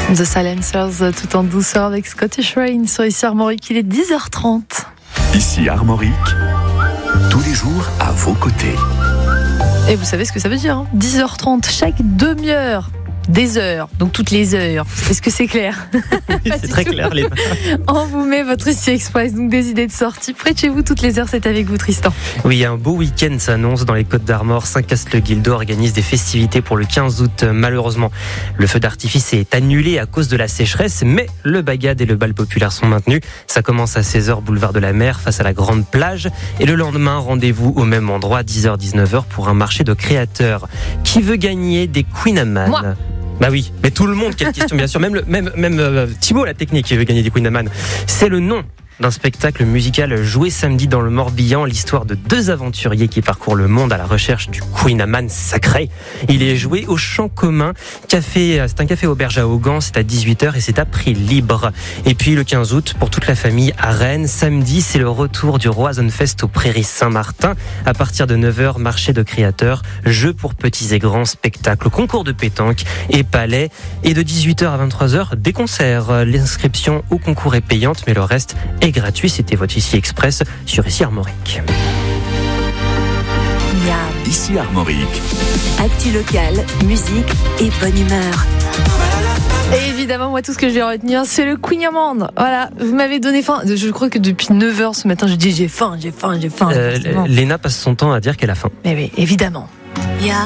The Silencers, tout en douceur avec Scottish Rain sur ici Armorique. Il est 10h30. Ici Armorique, tous les jours à vos côtés. Et vous savez ce que ça veut dire, hein, 10h30, chaque demi-heure. Des heures, donc toutes les heures. Est-ce que c'est clair? C'est très clair, les. On vous met votre ici Express, donc des idées de sortie près de chez vous toutes les heures. C'est avec vous, Tristan. Oui, un beau week-end s'annonce dans les Côtes-d'Armor. Saint-Cast-le-Guildo organise des festivités pour le 15 août. Malheureusement, le feu d'artifice est annulé à cause de la sécheresse, mais le bagad et le bal populaire sont maintenus. Ça commence à 16h, boulevard de la Mer, face à la grande plage. Et le lendemain, rendez-vous au même endroit, 10h-19h, pour un marché de créateurs. Qui veut gagner des Queen Amman? Moi. Bah oui, mais tout le monde, quelle question, bien sûr. Même Thibaut, la technique, qui veut gagner des Queen Amman. C'est le nom d'un spectacle musical joué samedi dans le Morbihan, l'histoire de deux aventuriers qui parcourent le monde à la recherche du Queen Amman sacré. Il est joué au Champ Commun, c'est un café auberge à Augan, c'est à 18h et c'est à prix libre. Et puis le 15 août, pour toute la famille à Rennes, samedi, c'est le retour du Roison Fest aux Prairies Saint-Martin. À partir de 9h, marché de créateurs, jeux pour petits et grands, spectacles, concours de pétanque et palais. Et de 18h à 23h, des concerts. L'inscription au concours est payante, mais le reste est gratuit. C'était votre Ici Express sur Ici Armorique. Ici Armorique. Actu locale, musique et bonne humeur. Et évidemment, moi, tout ce que je vais retenir, c'est le Queen Amman. Voilà, vous m'avez donné faim. Je crois que depuis 9h ce matin, je dis j'ai faim. Léna passe son temps à dire qu'elle a faim. Mais oui, évidemment.